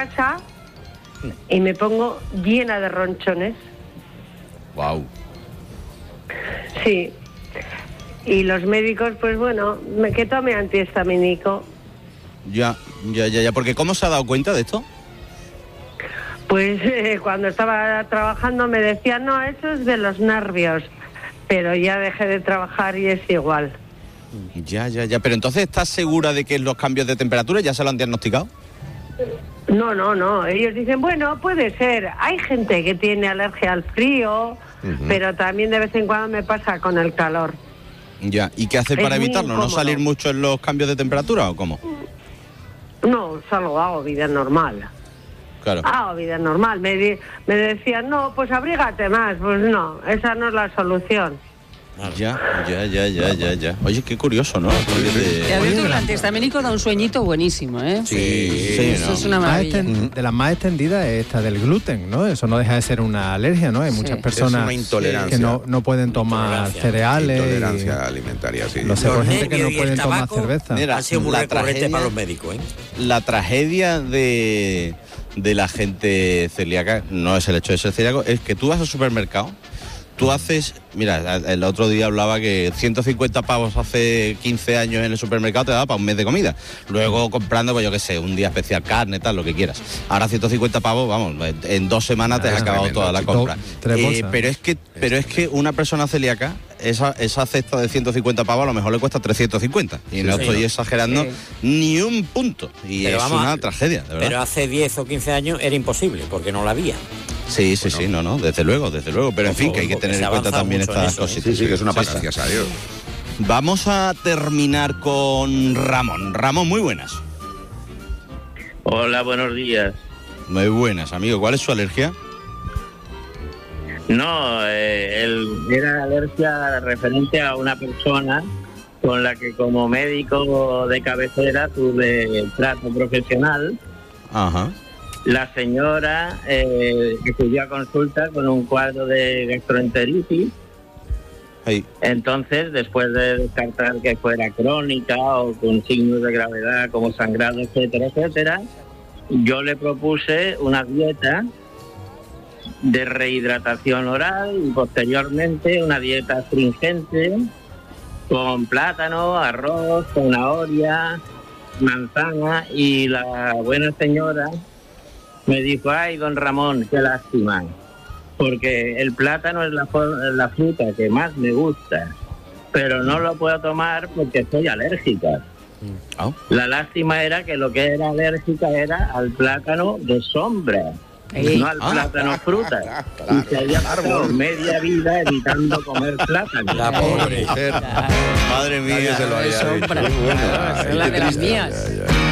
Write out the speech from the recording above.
casa y me pongo llena de ronchones. Wow. Sí. Y los médicos, pues bueno, que tome antihistamínico. Ya, porque ¿cómo se ha dado cuenta de esto? Pues cuando estaba trabajando me decían, no, eso es de los nervios, pero ya dejé de trabajar y es igual. Ya, pero entonces ¿estás segura de que los cambios de temperatura ya se lo han diagnosticado? No, ellos dicen, bueno, puede ser, hay gente que tiene alergia al frío, pero también de vez en cuando me pasa con el calor. Ya, ¿y qué hace para evitarlo? ¿No salir mucho en los cambios de temperatura o cómo? No, solo hago vida normal. Claro. Hago vida normal. Me decían, no, pues abrígate más. Pues no, esa no es la solución. Ya. Oye, qué curioso, ¿no? El antihistamínico da un sueñito buenísimo, ¿eh? Sí, eso ¿no? es una maravilla. De las más extendidas es esta del gluten, ¿no? Eso no deja de ser una alergia, ¿no? Hay muchas personas que no pueden tomar cereales. Intolerancia alimentaria, sí. Lo sé por gente que no pueden tomar cerveza. Mira, ha sido muy recurrente para los médicos, ¿eh? La tragedia de la gente celíaca no es el hecho de ser celíaco, es que tú vas al supermercado. Tú haces, mira, el otro día hablaba que 150 pavos hace 15 años en el supermercado te daba para un mes de comida. Luego comprando, pues yo qué sé, un día especial, carne, tal, lo que quieras. Ahora 150 pavos, vamos, en 2 semanas te has acabado toda la compra. Pero es que una persona celíaca, esa cesta de 150 pavos a lo mejor le cuesta 350. Y no estoy exagerando ni un punto. Y pero es una tragedia, de verdad. Pero hace 10 o 15 años era imposible, porque no la había. Sí, no, desde luego, pero en fin, que hay que tener en cuenta también estas cositas. Sí, que es una pasada, gracias a Dios. Vamos a terminar con Ramón. Ramón, muy buenas. Hola, buenos días. Muy buenas, amigo. ¿Cuál es su alergia? No, era alergia referente a una persona con la que como médico de cabecera tuve trato profesional. Ajá. La señora que subió a consulta con un cuadro de gastroenteritis. Hey. Entonces, después de descartar que fuera crónica o con signos de gravedad como sangrado, etcétera, yo le propuse una dieta de rehidratación oral y posteriormente una dieta astringente con plátano, arroz, zanahoria, manzana, y la buena señora me dijo, ay, don Ramón, qué lástima, porque el plátano es la fruta que más me gusta, pero no lo puedo tomar porque soy alérgica. Oh. La lástima era que lo que era alérgica era al plátano de sombra, no al plátano fruta. Claro, y se había pasado media vida evitando comer plátano. La pobre. Madre mía, se lo haya dicho. Es la de las mías.